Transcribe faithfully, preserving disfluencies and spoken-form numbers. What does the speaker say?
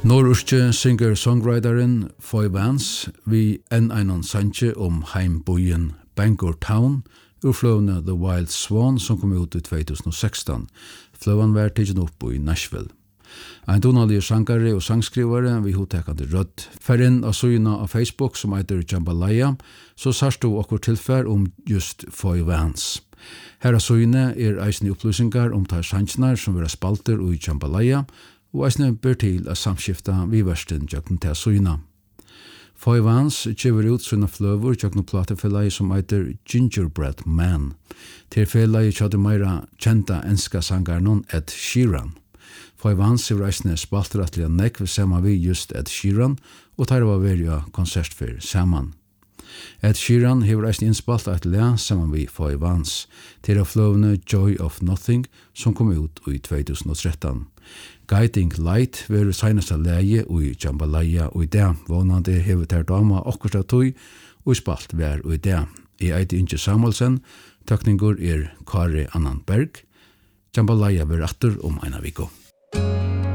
Norrøske singer-songwriteren Foy Vance vi enn einan sanje om heimbojen Bangor Town ur fløvene The Wild Swan som kom ut i tjugo sexton. Fløven var tidsen opp i Nashville. Ein donalige sangare og sangskrivare vi hotekande rødt. Fær inn av søgna av Facebook som heter Jambalaya, så sarst du okkur tilfær om just Foy Vance. Her av søgna er eisne opplysningar om tar sangsnar som vera spalter og i Jambalaya, og eisne ber til a samskifta vi versten jøkken til søgna. Foy Vance kjever ut søgna fløver jøkken platefellai som heter Gingerbread Man. Til fellai kjade meira kjenta enska sangarnon Ed Sheeran. Foy Vance er eisne spalteratlige nekv saman vi just Ed Sheeran, og tar var verja konsertfyr saman. Ed Sheeran hever eisne innspalt at lea saman vi Foy Vance, til av fløvene Joy of Nothing, som kom ut i tjugo tretton. Guiding Light var seinasta leie i Jambalaya og i det, vånande hever ter dama okkursta tøy, og spalt var og i det. I eiti Inge Samuelsen, tøkningur er Kari Annan Berg. Jambalaya var atter om eina viko.